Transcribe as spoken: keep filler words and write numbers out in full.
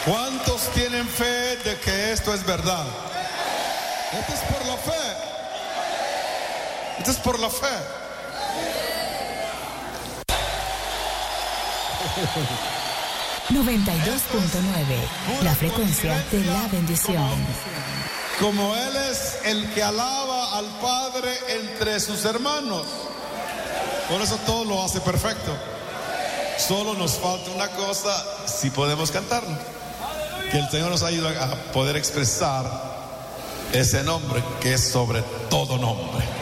¿Cuántos tienen fe de que esto es verdad? Esto es por la fe. Esto es por la fe. noventa y dos punto nueve, la frecuencia de la bendición. Como Él es el que alaba al Padre entre sus hermanos. Por eso todo lo hace perfecto. Solo nos falta una cosa, si podemos cantarlo. Que el Señor nos ayude a poder expresar ese nombre que es sobre todo nombre.